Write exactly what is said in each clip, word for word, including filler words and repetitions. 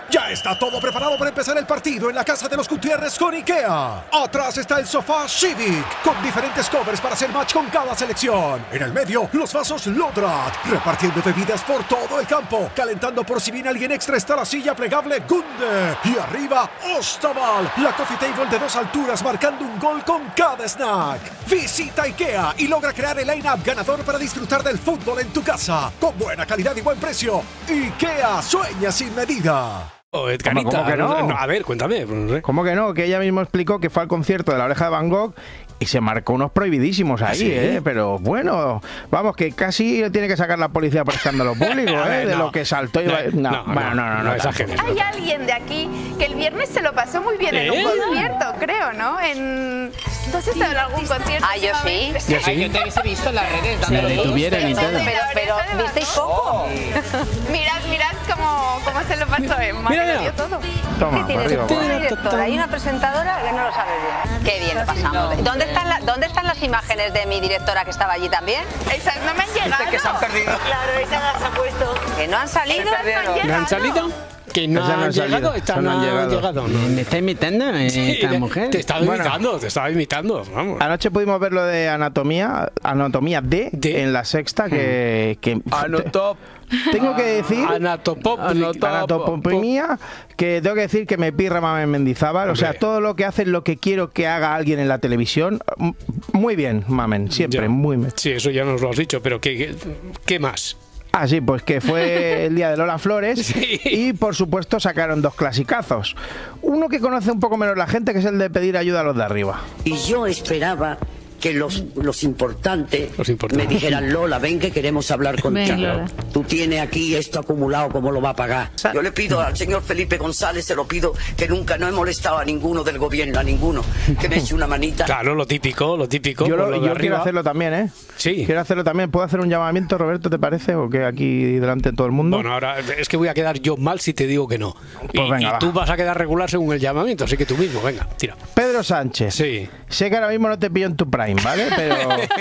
Ya está todo preparado para empezar el partido en la casa de los Gutiérrez con IKEA. Atrás está el sofá Civic, con diferentes covers para hacer match con cada selección. En el medio, los vasos Lodrat, repartiendo bebidas por todo el campo. Calentando por si viene alguien extra está la silla plegable Gunde. Y arriba, Ostaval, la coffee table de dos alturas marcando un gol con cada snack. Visita IKEA y logra crear el line-up ganador para disfrutar del fútbol en tu casa. Con buena calidad y buen precio. IKEA, sueña sin medida. Oh, Edgarita, ¿Cómo que no? no? A ver, cuéntame. No sé. ¿Cómo que no? Que ella mismo explicó que fue al concierto de La Oreja de Van Gogh y se marcó unos prohibidísimos ahí, ¿sí? ¿eh? Pero bueno, vamos, que casi tiene que sacar la policía por escándalo público, ¿eh? ver, de no. lo que saltó y... No, No, no, bueno, no, no, no, no exageres. Hay alguien de aquí que el viernes se lo pasó muy bien ¿Eh? en un concierto, creo, ¿no? En... ¿Tú has estado en algún concierto? Ah, yo sí. Yo sí. Yo te hubiese visto en las redes. Se dándole detuvieron y gusto. todo. Pero, pero, ¿visteis poco? Mirad, mirad cómo, cómo se lo pasó en Mira, Madrid, mira. dio todo. Toma, ¿Qué tienes? arriba, Una va. directora y una presentadora que no lo sabes bien. Qué bien lo pasamos. ¿Dónde están, la- ¿Dónde están las imágenes de mi directora que estaba allí también? Esas no me han llegado. Que se han perdido. Claro, esas las ha puesto. ¿Que no han salido? Esas no han ¿No han llegado. salido? Que no, Esas no han han salido, llegado. Estas esas no no han han llegado. llegado. no. ¿Me está imitando eh, Sí, esta te- mujer? Te estaba Bueno. imitando, te estaba imitando. Vamos. Anoche pudimos ver lo de Anatomía, Anatomía D, D. en La Sexta, que... que Anotop. tengo que decir... Anatopop. Anotop. Anatomía, que tengo que decir que me pirra Mamen Mendizábal. O sea, Hombre. todo lo que hace es lo que quiero que haga alguien en la televisión. M- Muy bien, Mamen, siempre, Ya. muy bien. Sí, eso ya nos lo has dicho, pero ¿qué, qué, qué más? Ah, sí, pues que fue el día de Lola Flores Sí. y por supuesto sacaron dos clasicazos. Uno que conoce un poco menos la gente, que es el de pedir ayuda a los de arriba. Y yo esperaba que los, los importantes Los importantes. me dijeran, Lola, ven que queremos hablar contigo. Ven, Lola. Tú tienes aquí esto acumulado, ¿cómo lo va a pagar? Yo le pido al señor Felipe González, se lo pido, que nunca no he molestado a ninguno del gobierno, a ninguno, que me eche una manita. Claro, lo típico, lo típico. Yo, por lo- lo de yo arriba. quiero hacerlo también, ¿eh? Sí. Quiero hacerlo también. ¿Puedo hacer un llamamiento, Roberto, te parece? ¿O que aquí delante de todo el mundo? Bueno, ahora es que voy a quedar yo mal si te digo que no. Pues y, venga, y va. tú vas a quedar regular según el llamamiento, así que tú mismo, venga, tira. Pedro Sánchez. Sí. Sé que ahora mismo no te pillo en tu prime, ¿vale? Pero,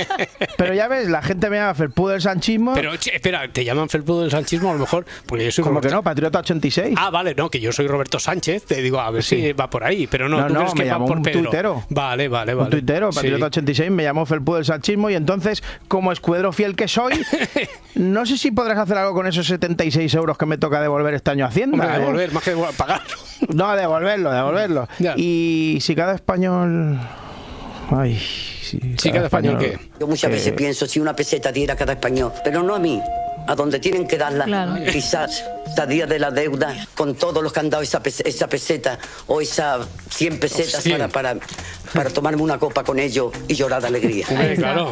pero ya ves, la gente me llama felpudo del sanchismo. Pero, che, espera, ¿te llaman felpudo del sanchismo a lo mejor? Porque yo soy Como que Roberto- no, Patriota ochenta y seis. Ah, vale, no, que yo soy Roberto Sánchez, te digo, a ver Sí. si va por ahí, pero no, No, ¿tú no, crees que me va llamó por un Pedro? tuitero. Vale, vale, vale. Un tuitero, Sí. Patriota ochenta y seis, me llamó felpudo del sanchismo y entonces, como escudero fiel que soy, no sé si podrás hacer algo con esos setenta y seis euros que me toca devolver este año a Hacienda. Hombre, ¿eh? devolver, más que devol- pagar. No, devolverlo, devolverlo. Ya. Y si cada español... Ay, sí, Sí, cada español, ¿qué? Yo muchas que- veces pienso si una peseta diera a cada español, pero no a mí, a donde tienen que darla. Claro. Quizás esta día de la deuda, con todos los que han dado esa, pes- esa peseta o esas cien pesetas cien. para, para, para tomarme una copa con ellos y llorar de alegría. Hombre, está. claro.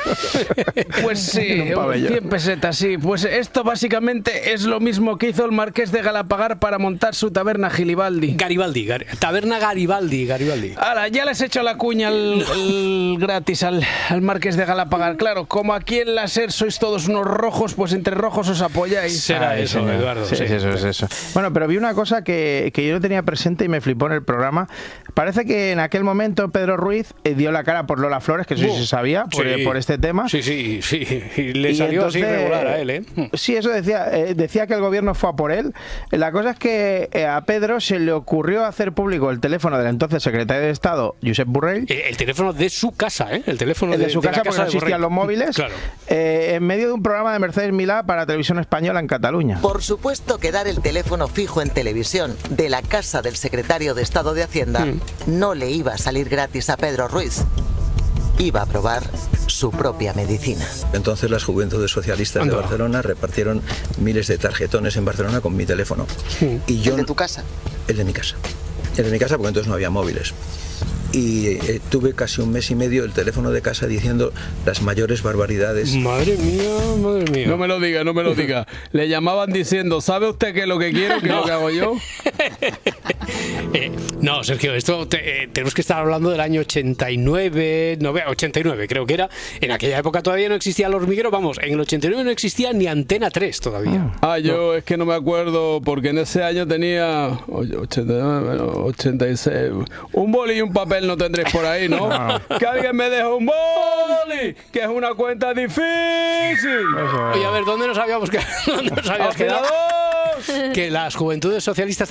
Pues sí, En un pabellón. cien pesetas, sí. Pues esto básicamente es lo mismo que hizo el marqués de Galapagar para montar su taberna Gilibaldi. Garibaldi, Gar- Taberna Garibaldi, Garibaldi. Ahora, ya les he hecho la cuña al, al gratis al, al marqués de Galapagar. Claro, como aquí en la SER sois todos unos rojos, pues entre rojos os apoyáis. Será Ay, eso, señor. Eduardo. Sí, sí. sí, eso es eso. Bueno, pero vi una cosa que, que yo no tenía presente y me flipó en el programa. Parece que en aquel momento Pedro Ruiz eh, dio la cara por Lola Flores, que eso sí Uh, se sabía, por, sí. por este tema. Sí, sí, sí. Y le Y salió así entonces, regular a él, ¿eh? Sí, eso decía. eh, decía que el gobierno fue a por él. La cosa es que eh, a Pedro se le ocurrió hacer público el teléfono del entonces secretario de Estado, Josep Borrell, El, el teléfono de su casa, ¿eh? El teléfono el de su la casa, porque no de existían Borrell. los móviles, Claro. eh, en medio de un programa de Mercedes Milá para Televisión Española en Cataluña. Por supuesto que dar el teléfono fijo en televisión de la casa del secretario de Estado de Hacienda Mm. no le iba a salir gratis a Pedro Ruiz. Iba a probar su propia medicina. Entonces las Juventudes Socialistas Anda. de Barcelona repartieron miles de tarjetones en Barcelona con mi teléfono. Y yo, ¿El de tu casa? el de mi casa. El de mi casa porque entonces no había móviles. Y eh, tuve casi un mes y medio el teléfono de casa diciendo las mayores barbaridades. Madre mía, madre mía. No me lo diga, no me lo diga. Le llamaban diciendo, ¿sabe usted qué es lo que quiero, qué es lo que hago yo? Eh, no, Sergio, esto te- eh, tenemos que estar hablando del año ochenta y nueve, no, ochenta y nueve creo que era. En aquella época todavía no existía el hormiguero, vamos, en el ochenta y nueve no existía ni Antena tres todavía. Ah, yo es que no me acuerdo porque en ese año tenía oye, ochenta y nueve, bueno, ochenta y seis. Un boli y un papel no tendréis por ahí, ¿no? Que alguien me deje un boli, que es una cuenta difícil. Oye, a ver, ¿dónde nos habíamos quedado? ¿Dónde nos habíamos quedado? Afilador. Que las Juventudes Socialistas